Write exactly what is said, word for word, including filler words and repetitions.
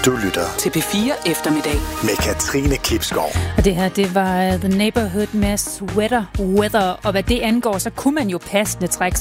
Du lytter til P fire Eftermiddag med Katrine Klipskov. Og det her, det var The Neighborhood med Sweater Weather. Og hvad det angår, så kunne man jo passende trække